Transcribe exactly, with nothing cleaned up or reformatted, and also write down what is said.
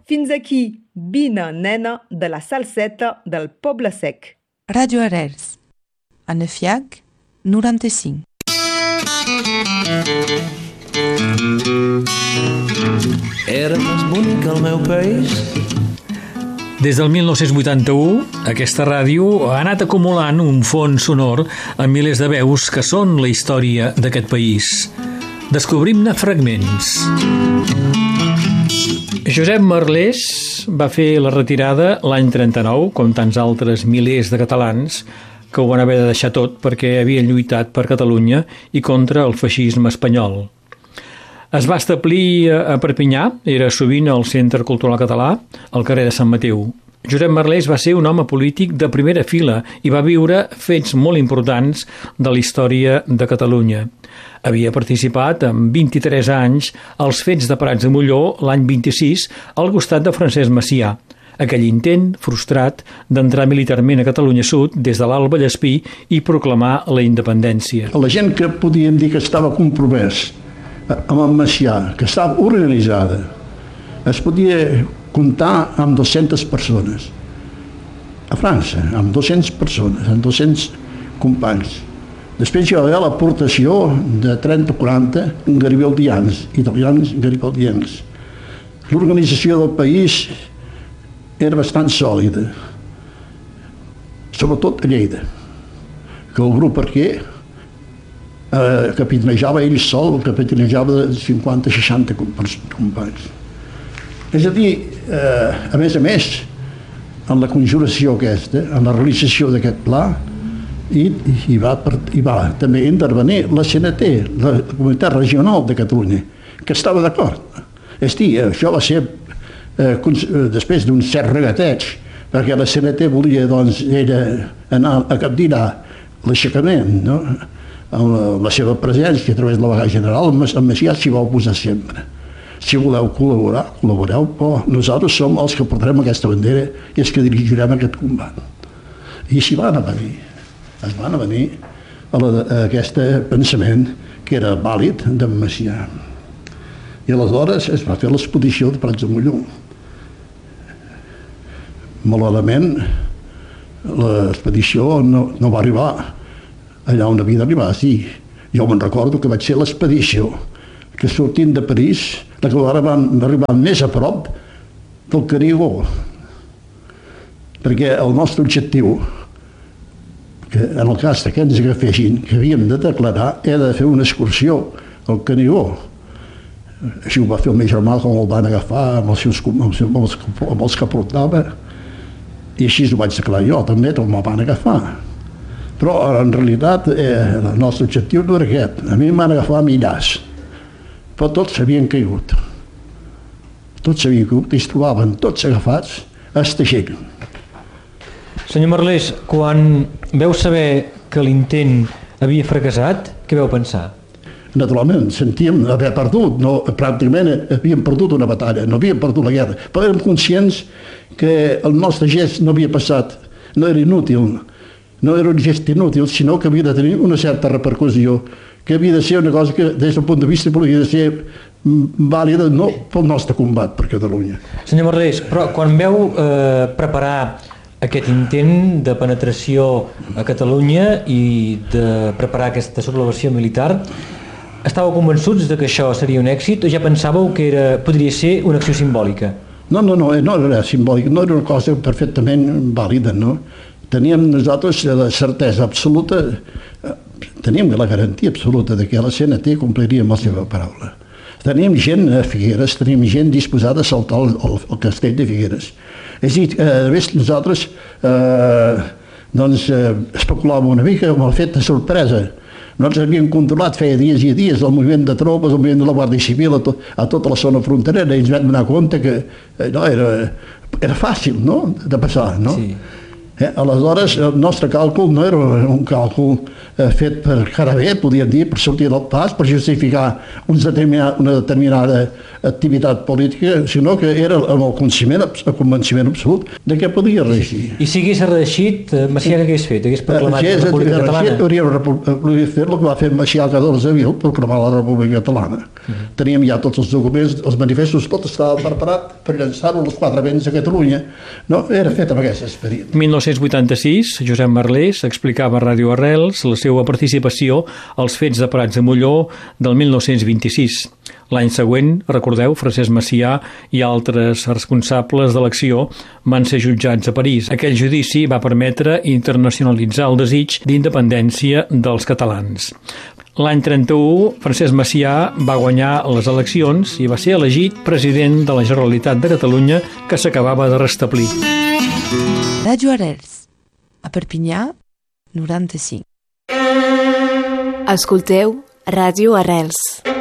Fins aquí Vine, nena, de la salseta del Poble Sec. Ràdio Arrels, a Nefiac, noranta-cinc. Era més bonic el meu país. Des del mil nou-cents vuitanta-u, aquesta ràdio ha anat acumulant un fons sonor amb milers de veus que són la història d'aquest país. Descobrim-ne fragments. Josep Merlés va fer la retirada l'any trenta-nou, com tants altres milers de catalans que ho van haver de deixar tot perquè havien lluitat per Catalunya i contra el feixisme espanyol. Es va establir a Perpinyà, era sovint al Centre Cultural Català, al carrer de Sant Mateu. Josep Merlés va ser un home polític de primera fila i va viure fets molt importants de la història de Catalunya. Havia participat amb vint-i-tres anys als fets de Prats de Molló l'any vint-i-sis al costat de Francesc Macià, aquell intent frustrat d'entrar militarment a Catalunya Sud des de l'Alt Vallespir i proclamar la independència. La gent que podíem dir que estava compromès amb el Macià, que estava organitzada, es podia comptar amb dues-centes persones. A França, amb dues-centes persones, amb dos-cents companys. Després hi va haver l'aportació de trenta o quaranta garibaldians, italians garibaldians. L'organització del país era bastant sòlida, sobretot a Lleida, que el grup Arquer eh, capitanejava ell sol, capitanejava de cinquanta a seixanta companys. És a dir, eh, a més a més, en la conjuració aquesta, en la realització d'aquest pla, i, i, va, i va també intervenir la C N T, la Comunitat Regional de Catalunya, que estava d'acord. És a dir, això va ser eh, després d'un cert regateig, perquè la C N T volia, doncs, era anar a capdirar l'aixecament, no? Amb la seva presència a través de la vaga general, el Macià s'hi va oposar sempre. Si voleu col·laborar, col·laboreu, però nosaltres som els que portarem aquesta bandera i els que dirigirem aquest combat. I s'hi van avenir, es van avenir a, la, a aquest pensament que era vàlid d'en Macià. I aleshores es va fer l'expedició de Prats de Molló. Malauradament, l'expedició no, no va arribar allà on havia d'arribar, sí. Jo me'n recordo que vaig ser l'expedició que sortint de París, la que van arribar més a prop del Canigó. Perquè el nostre objectiu, que en el cas que ens agafessin, que havíem de declarar, era de fer una excursió al Canigó. Així ho va fer el meu germà, com el van agafar amb els, seus, amb els, amb els que portava, i així ho vaig declarar jo, també me'l van agafar. Però en realitat eh, el nostre objectiu no era aquest. A mi em van agafar a millars, però tots s'havien caigut. Tots s'havien caigut i es trobaven tots agafats a Estagell. Senyor Merlés, quan veu saber que l'intent havia fracassat, què veu pensar? Naturalment, sentíem haver perdut, no, pràcticament havíem perdut una batalla, no havíem perdut la guerra, però érem conscients que el nostre gest no havia passat, no era inútil, no era un gest inútil, sinó que havia de tenir una certa repercussió, que havia de ser una cosa que, des del punt de vista polític, havia de ser vàlida no pel nostre combat per Catalunya. Senyor Merlés, però quan veu eh, preparar aquest intent de penetració a Catalunya i de preparar aquesta sublevació militar, estàveu convençuts de que això seria un èxit o ja pensàveu que era, podria ser una acció simbòlica? No, no, no, no era simbòlica, no era una cosa perfectament vàlida, no? Teníem nosaltres la certesa absoluta, teníem la garantia absoluta de que la C N T compliria amb la seva paraula. Teníem gent a Figueres, teníem gent disposada a saltar el, el, el castell de Figueres. És a dir, a més nosaltres eh, doncs, eh, especulàvem una mica amb el fet de sorpresa. Nosaltres havíem controlat feia dies i dies el moviment de tropes, el moviment de la Guàrdia Civil a, to, a tota la zona fronterera i ens vam donar compte que eh, no, era, era fàcil, no?, de passar, no? Sí. Eh? Aleshores, el nostre càlcul no era un càlcul eh, fet per cara bé, podríem dir, per sortir del pas, per justificar uns determinat, una determinada activitat política, sinó que era amb el convenciment, el convenciment absolut de què podia reeixir. I si hagués reeixit, Macià què hagués fet? Hagués proclamat la República Catalana? Hauria fet el que va fer Macià el catorze d'abril, proclamar la República Catalana. Uh-huh. Teníem ja tots els documents, els manifestos, tot estava preparat per llançar-ho als quatre vents de Catalunya. No, era fet amb aquest esperit. mil nou-cents vuitanta-sis, Josep Merlés explicava a Ràdio Arrels la seva participació als fets de Prats de Molló del mil nou-cents vint-i-sis. L'any següent, recordeu, Francesc Macià i altres responsables de l'acció van ser jutjats a París. Aquell judici va permetre internacionalitzar el desig d'independència dels catalans. L'any trenta-u, Francesc Macià va guanyar les eleccions i va ser elegit president de la Generalitat de Catalunya, que s'acabava de restablir. Ràdio Arrels, a Perpinyà, noranta-cinc. Escolteu Ràdio Arrels.